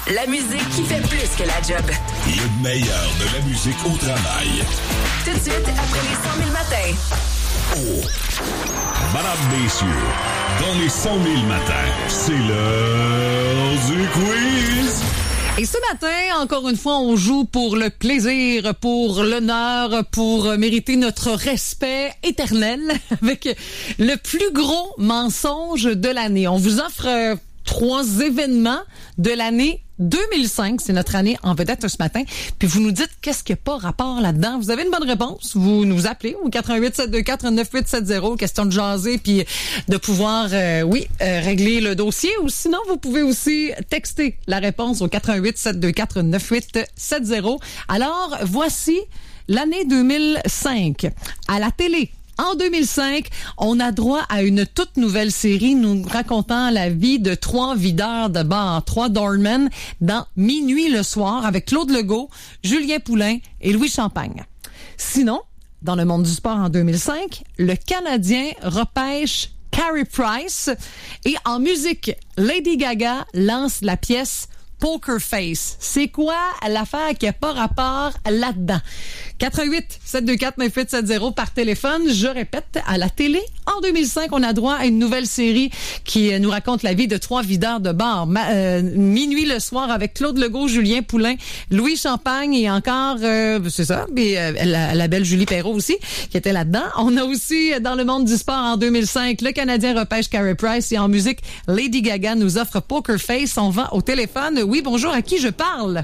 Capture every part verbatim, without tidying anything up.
La musique qui fait plus que la job. Le meilleur de la musique au travail. Tout de suite, après les cent mille matins. Oh! Madame, messieurs, dans les cent mille matins, c'est l'heure du quiz! Et ce matin, encore une fois, on joue pour le plaisir, pour l'honneur, pour mériter notre respect éternel avec le plus gros mensonge de l'année. On vous offre euh, trois événements de l'année deux mille cinq, c'est notre année en vedette ce matin. Puis vous nous dites qu'est-ce qui n'a pas rapport là-dedans. Vous avez une bonne réponse, vous nous appelez au quatre un huit sept deux quatre neuf huit sept zéro, question de jaser puis de pouvoir, euh, oui, euh, régler le dossier. Ou sinon, vous pouvez aussi texter la réponse au quatre un huit sept deux quatre neuf huit sept zéro. Alors, voici l'année deux mille cinq. À la télé, en deux mille cinq, on a droit à une toute nouvelle série nous racontant la vie de trois videurs de bar, trois doormen, dans Minuit le soir avec Claude Legault, Julien Poulin et Louis Champagne. Sinon, dans le monde du sport en deux mille cinq, le Canadien repêche Carey Price et en musique, Lady Gaga lance la pièce Poker Face. C'est quoi l'affaire qui n'a pas rapport là-dedans? quatre un huit sept deux quatre neuf huit sept zéro par téléphone. Je répète, à la télé, en deux mille cinq, on a droit à une nouvelle série qui nous raconte la vie de trois videurs de bar. Ma, euh, Minuit le soir avec Claude Legault, Julien Poulin, Louis Champagne et encore, euh, c'est ça, mais, euh, la, la belle Julie Perrault aussi, qui était là-dedans. On a aussi, dans le monde du sport en deux mille cinq, le Canadien repêche Carey Price et en musique, Lady Gaga nous offre Poker Face. On va au téléphone. Oui, bonjour, à qui je parle?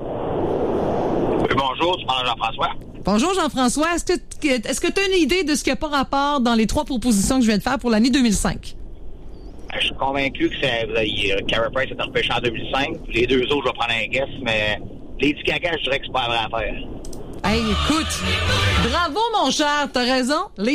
Oui, bonjour, tu parles à Jean-François. Bonjour Jean-François, est-ce que est-ce que tu as une idée de ce qui n'a pas rapport dans les trois propositions que je viens de faire pour l'année deux mille cinq? Je suis convaincu que c'est Carey Price est repêché en deux mille cinq. Les deux autres, je vais prendre un guess, mais Lady Gaga, je dirais que c'est pas la vraie affaire. Hey, écoute, bravo mon cher, t'as raison.